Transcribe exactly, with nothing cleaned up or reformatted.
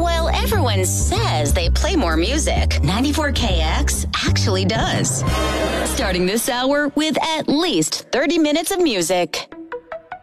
While everyone says they play more music, ninety-four K X actually does. Starting this hour with at least thirty minutes of music.